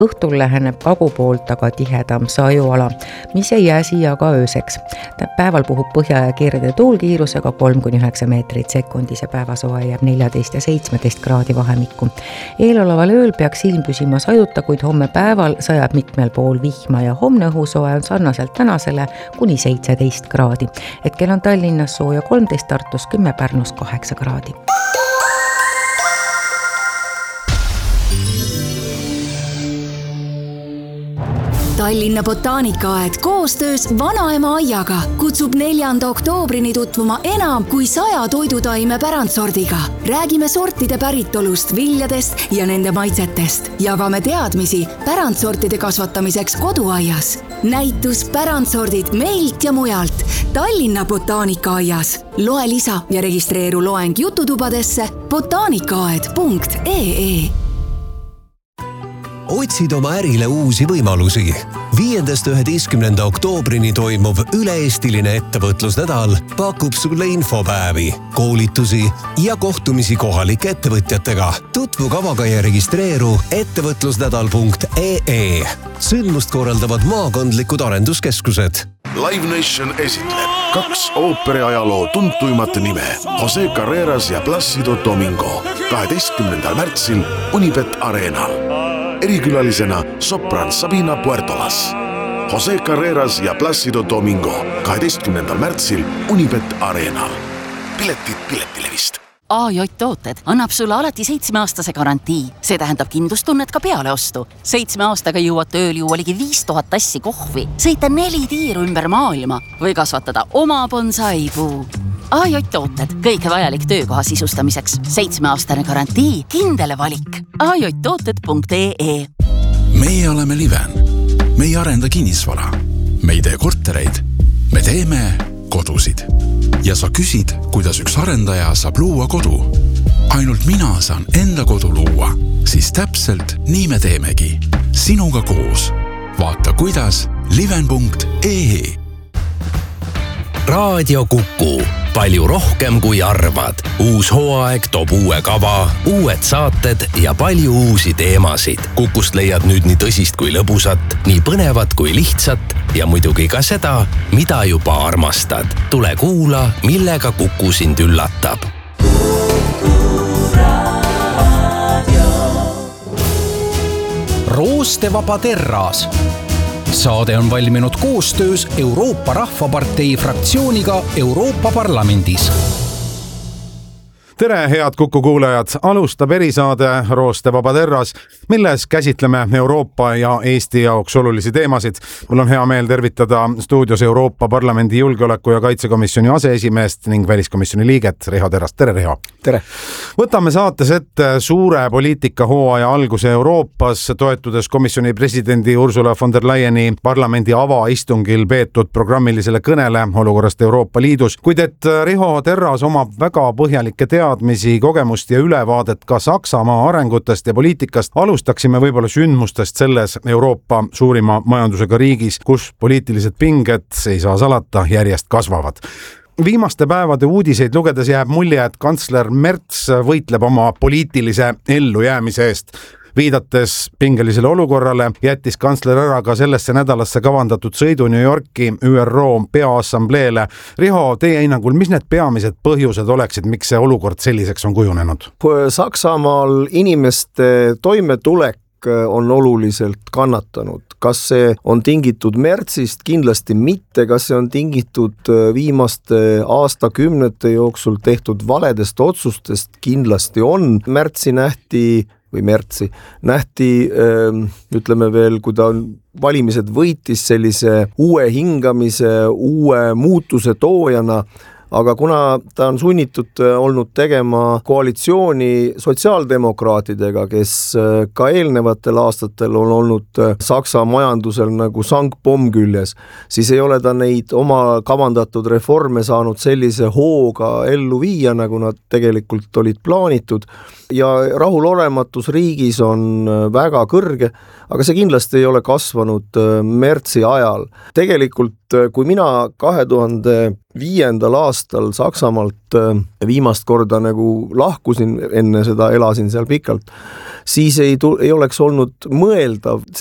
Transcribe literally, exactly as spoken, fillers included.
Õhtul läheneb kagu poolt aga tihedam sajuala, mis ei jää siia ka ööseks. Päeval puhub põhja- ja kirde tuulkiirusega kolm kuni üheksa meetrit sekundis ja päevasoe jääb neljateist ja seitsmeteist kraadi vahemikku. Eeloleval ööl peaks ilm püsima sajuta, kuid homme päeval sajab mitmel pool vihma ja homne õhusoe on sarnaselt tänasele kuni seitseteist kraadi. Hetkel on Tallinnas sooja kolmteist, Tartus kümme, Pärnus kaheksa kraadi. Tallinna botaanikaaed koostöös Vanaema aiaga kutsub neljanda oktoobrini tutvuma enam kui saja toidutaime pärandsordiga. Räägime sortide päritolust, viljadest ja nende maitsetest. Jagame teadmisi pärandsortide kasvatamiseks koduaias. Näitus pärandsordid meilt ja mujalt Tallinna botaanikaaias. Loe lisa ja registreeru loeng jututubadesse botaanikaaed punkt ee. Otsid oma ärile uusi võimalusi. Viiendast üheteistkümnenda oktoobrini toimuv üle-eestiline ettevõtlusnädal pakub sulle infopäevi, koolitusi ja kohtumisi kohalike ettevõtjatega. Tutvu kavaga ja registreeru ettevõtlusnädal punkt ee. Sündmust korraldavad maakondlikud arenduskeskused. Live Nation esitleb kaks ooperiajaloo tuntuimat nime Jose Carreras ja Plácido Domingo kaheteistkümnendal märtsil Unibet Arenal. Erikülalisena sopran Sabina Puertolas. Jose Carreras ja Plácido Domingo kaheteistkümnendal märtsil Unibet Arenal. Piletid Piletilevist. A J Tooted annab sulle alati seitsmeaastase garantii. See tähendab kindlustunnet ka peale ostu. Seitsme aastaga jõuad tööl juua ligi viis tuhat tassi kohvi, sõita neli tiiru ümber maailma või kasvatada oma bonsaipuu. A J Tooted, kõik vajalik töökoha sisustamiseks. Seitsmeaastane garantii, kindele valik. A J tooted punkt ee. Meie oleme Liven. Me ei arenda kinnisvara. Me ei tee kortereid. Me teeme kodusid. Ja sa küsid, kuidas üks arendaja saab luua kodu. Ainult mina saan enda kodu luua. Siis täpselt nii me teemegi. Sinuga koos. Vaata kuidas liven punkt ee. Raadio Kuku. Palju rohkem kui arvad. Uus hooaeg toob uue kava, uued saated ja palju uusi teemasid. Kukust leiad nüüd nii tõsist kui lõbusat, nii põnevat kui lihtsat ja muidugi ka seda, mida juba armastad. Tule kuula, millega Kuku sind üllatab. Roostevaba terras. Saade on valminud koostöös Euroopa Rahvapartei fraktsiooniga Euroopa Parlamendis. Tere, head Kuku kuulajad! Alustab erisaade Roostevaba terras, milles käsitleme Euroopa ja Eesti jaoks olulisi teemasid. Mul on hea meel tervitada stuudios Euroopa Parlamendi julgeoleku- ja kaitsekomisjoni aseesimeest ning väliskomisjoni liiget Riho Terrast. Tere, Riho! Tere! Võtame saates ette suure poliitikahooaja alguse Euroopas, toetudes komisjoni presidendi Ursula von der Leyeni parlamendi avaistungil peetud programmilisele kõnele olukorrast Euroopa Liidus. Kuid et Riho Terras omab väga põhjalikke teadmisi, kogemust ja ülevaadet ka Saksamaa arengutest ja poliitikast, alustaksime võib-olla sündmustest selles Euroopa suurima majandusega riigis, kus poliitilised pinged, ei saa salata, järjest kasvavad. Viimaste päevade uudiseid lugedes jääb mulje, et kantsler Merz võitleb oma poliitilise ellujäämise eest. Viidates pingelisele olukorrale, jättis kantsler ära ka sellesse nädalasse kavandatud sõidu New Yorki Ü R O peaassambleele. Riho, teie hinnangul, mis need peamised põhjused oleksid, miks see olukord selliseks on kujunenud? Saksamaal inimeste toimetulek on oluliselt kannatanud. Kas see on tingitud Merzist? Kindlasti mitte. Kas see on tingitud viimaste aastakümnete jooksul tehtud valedest otsustest? Kindlasti on. Merzi nähti või Merzi, nähti, ütleme veel, kui ta valimised võitis sellise uue hingamise, uue muutuse toojana, aga kuna ta on sunnitud olnud tegema koalitsiooni sotsiaaldemokraatidega, kes ka eelnevatel aastatel on olnud Saksa majandusel nagu sangpomm küljes, siis ei ole ta neid oma kavandatud reforme saanud sellise hooga ellu viia, nagu nad tegelikult olid plaanitud. Ja rahulolematus riigis on väga kõrge, aga see kindlasti ei ole kasvanud Merzi ajal. Tegelikult, kui mina kahe tuhande viiendal aastal Saksamaalt viimast korda nagu lahkusin, enne seda elasin seal pikalt, siis ei, tu- ei oleks olnud mõeldav